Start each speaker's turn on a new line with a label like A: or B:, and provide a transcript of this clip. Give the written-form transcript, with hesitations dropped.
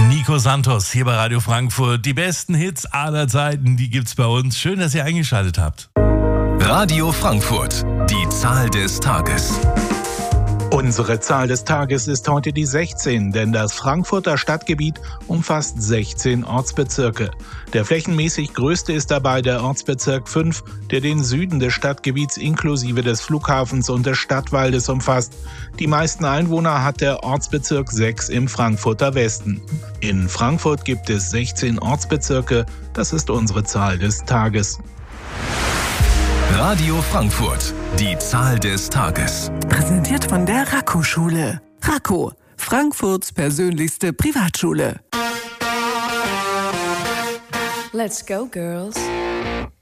A: Nico Santos hier bei Radio Frankfurt. Die besten Hits aller Zeiten, die gibt's bei uns. Schön, dass ihr eingeschaltet habt.
B: Radio Frankfurt, die Zahl des Tages.
C: Unsere Zahl des Tages ist heute die 16, denn das Frankfurter Stadtgebiet umfasst 16 Ortsbezirke. Der flächenmäßig größte ist dabei der Ortsbezirk 5, der den Süden des Stadtgebiets inklusive des Flughafens und des Stadtwaldes umfasst. Die meisten Einwohner hat der Ortsbezirk 6 im Frankfurter Westen. In Frankfurt gibt es 16 Ortsbezirke, das ist unsere Zahl des Tages.
B: Radio Frankfurt, die Zahl des Tages.
D: Präsentiert von der Racco-Schule. Racco, Frankfurts persönlichste Privatschule.
E: Let's go, girls.